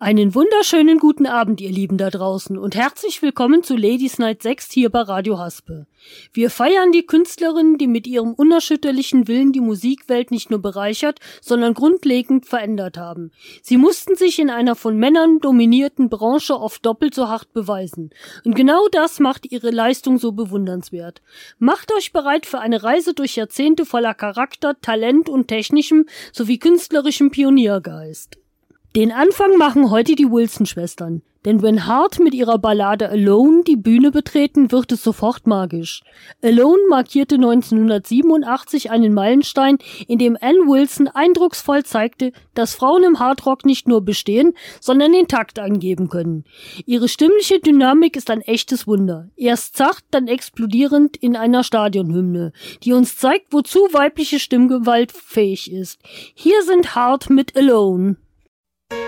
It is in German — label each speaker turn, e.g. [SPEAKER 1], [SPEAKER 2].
[SPEAKER 1] Einen wunderschönen guten Abend, ihr Lieben da draußen, und herzlich willkommen zu Ladies Night 6 hier bei Radio Haspe. Wir feiern die Künstlerin, die mit ihrem unerschütterlichen Willen die Musikwelt nicht nur bereichert, sondern grundlegend verändert haben. Sie mussten sich in einer von Männern dominierten Branche oft doppelt so hart beweisen. Und genau das macht ihre Leistung so bewundernswert. Macht euch bereit für eine Reise durch Jahrzehnte voller Charakter, Talent und technischem sowie künstlerischem Pioniergeist. Den Anfang machen heute die Wilson-Schwestern, denn wenn Heart mit ihrer Ballade Alone die Bühne betreten, wird es sofort magisch. Alone markierte 1987 einen Meilenstein, in dem Ann Wilson eindrucksvoll zeigte, dass Frauen im Hardrock nicht nur bestehen, sondern den Takt angeben können. Ihre stimmliche Dynamik ist ein echtes Wunder. Erst sacht, dann explodierend in einer Stadionhymne, die uns zeigt, wozu weibliche Stimmgewalt fähig ist. Hier sind Heart mit Alone.